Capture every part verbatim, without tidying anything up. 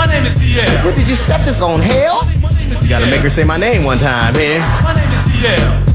My name is D L. What did you set this on, hell? You gotta make her say my name one time, here. My name is D L.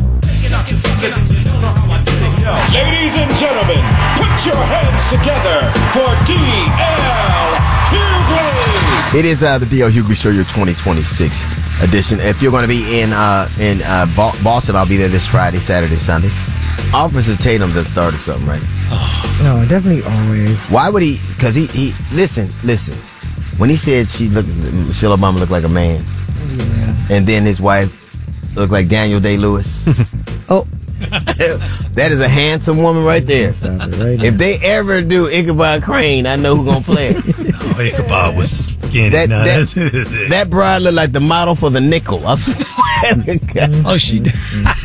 Ladies and gentlemen, put your hands together for D L Hughley. It is uh, the D L Hughley Show, your twenty twenty-six edition. If you're going to be in uh, in uh, Boston, I'll be there this Friday, Saturday, Sunday. Officer Tatum done started something, right? Oh. No, doesn't he always? Why would he? Because he, he, listen, listen. When he said she looked, Michelle Obama looked like a man, Yeah. and then his wife looked like Daniel Day-Lewis. Oh, That is a handsome woman right there. stop it right If now. they ever do Ichabod Crane, I know who's gonna play it. Oh, Ichabod was skinny. That, no, that, that's- that bride looked like the model for the nickel. I swear to God. oh, she did.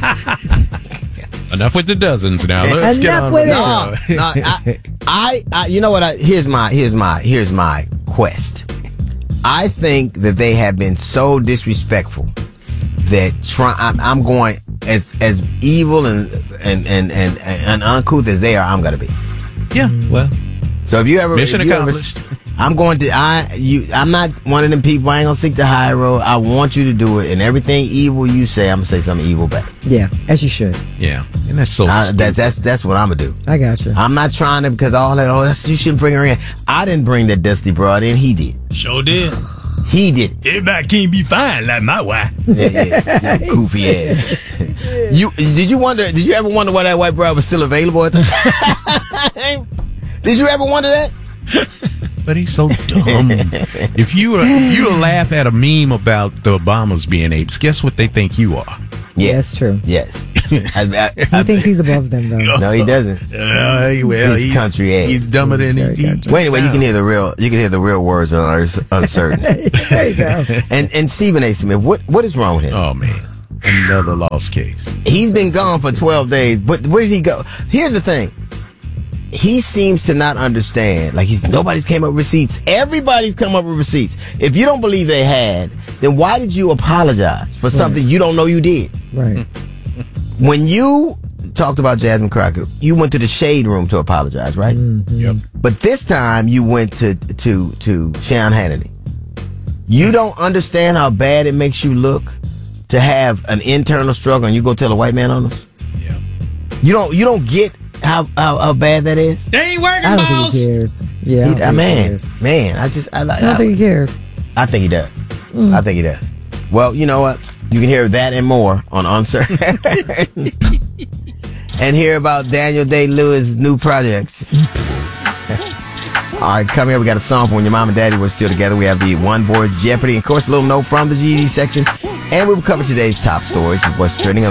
Enough with the dozens now. Let's get Enough on with with it. the No, show. no, I, I, I, you know what? I, here's my, here's my, here's my quest. I think that they have been so disrespectful that try, I'm, I'm going as as evil and and, and and and uncouth as they are. I'm gonna be. Yeah, well, So if you ever, mission if you ever, accomplished. I'm going to. I you. I'm not one of them people. I ain't gonna seek the high road. I want you to do it, and everything evil you say, I'm gonna say something evil back. Yeah, as you should. yeah, and that's so. I, stupid. that's that's that's what I'm gonna do. I got you. I'm not trying to because all that. Oh, that's, you shouldn't bring her in. I didn't bring that dusty broad in. He did. Sure did. He did it. Everybody can't be fine like my wife. Yeah, yeah, you goofy ass. You did you wonder? Did you ever wonder why that white broad was still available at the time? Did you ever wonder that? But he's so dumb. if you if you laugh at a meme about the Obamas being apes, guess what they think you are? Yeah, that's true. Yes. I, I, He I, thinks he's above them, though. no, he doesn't. Uh, well, He's country ass. He's dumber than He's he. very he country. Well, anyway, you can hear the real. You can hear the real words are uncertain. There you go. and and Stephen A. Smith, what what is wrong with him? oh man, another lost case. He's been gone for twelve days, but where did he go? Here's the thing. He seems to not understand. Like he's nobody's came up with receipts. Everybody's come up with receipts. If you don't believe they had, then why did you apologize for something you don't know you did? Right. When you talked about Jasmine Crockett, you went to the shade room to apologize, right? Yep. But this time you went to to to Sean Hannity. You don't understand how bad it makes you look to have an internal struggle and you go tell a white man on us. Yeah. You don't you don't get how how, how bad that is. They ain't working, I don't boss. think he cares. Yeah. I don't He- uh, think he man, cares. man, I just I like. I don't think he cares. I think he does. I think he does. Well, you know what? You can hear that and more on Uncertain. And hear about Daniel Day-Lewis' new projects. All right, coming up, we got a song for when your mom and daddy were still together. We have the One Board Jeopardy. And, of course, a little note from the G E D section. And we will cover today's top stories with what's trending on